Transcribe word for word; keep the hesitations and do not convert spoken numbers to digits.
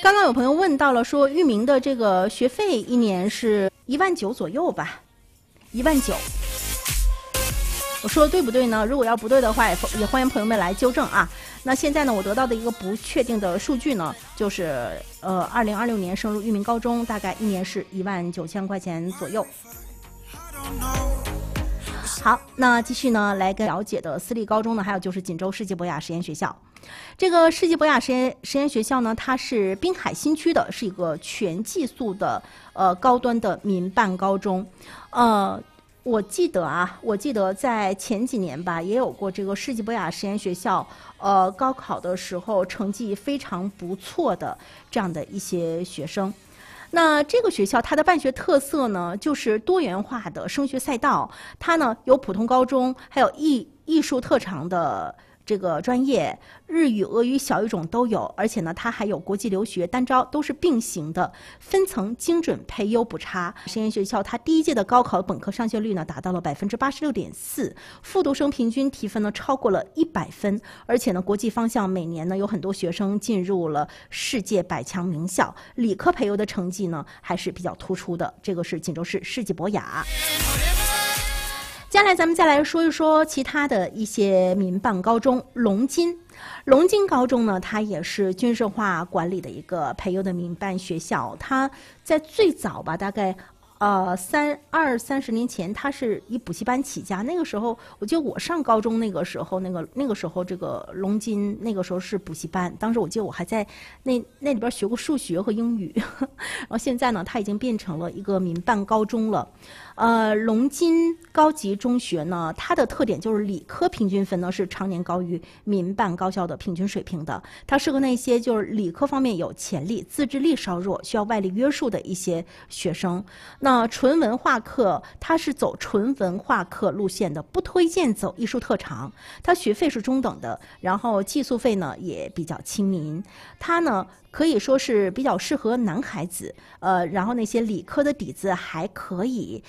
刚刚有朋友问到了，说育明的这个学费一年是一万九左右吧？一万九。我说的对不对呢？如果要不对的话，也也欢迎朋友们来纠正啊。那现在呢，我得到的一个不确定的数据呢，就是呃，二零二六年升入育明高中，大概一年是一万九千块钱左右。好，那继续呢，来跟了解的私立高中呢，还有就是锦州世纪博雅实验学校。这个世纪博雅实验实验学校呢，它是滨海新区的，是一个全寄宿的呃高端的民办高中，呃。我记得啊，我记得在前几年吧，也有过这个世纪博雅实验学校，呃，高考的时候成绩非常不错的这样的一些学生。那这个学校它的办学特色呢，就是多元化的升学赛道，它呢有普通高中，还有艺艺术特长的这个专业，日语、俄语、小语种都有，而且呢，它还有国际留学单招，都是并行的，分层精准培优补差。实验学校它第一届的高考本科上学率呢达到了百分之八十六点四，复读生平均提分呢超过了一百分，而且呢，国际方向每年呢有很多学生进入了世界百强名校，理科培优的成绩呢还是比较突出的。这个是锦州市世纪博雅。接下来咱们再来说一说其他的一些民办高中。龙津，龙津高中呢，它也是军事化管理的一个培优的民办学校。它在最早吧，大概呃三二三十年前，它是以补习班起家。那个时候，我记得我上高中那个时候，那个那个时候这个龙津那个时候是补习班。当时我记得我还在那那里边学过数学和英语。然后现在呢，它已经变成了一个民办高中了。呃，龙津高级中学呢，它的特点就是理科平均分呢是常年高于民办高校的平均水平的。它适合那些就是理科方面有潜力、自制力稍弱、需要外力约束的一些学生。那纯文化课，它是走纯文化课路线的，不推荐走艺术特长。它学费是中等的，然后寄宿费呢也比较亲民。它呢可以说是比较适合男孩子，呃，然后那些理科的底子还可以，